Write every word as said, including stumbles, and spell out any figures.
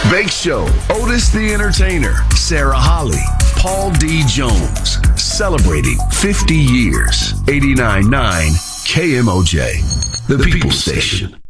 Bake Show, Otis the Entertainer, Sarah Holly, Paul D. Jones, celebrating fifty years. eighty-nine point nine K M O J, the People Station.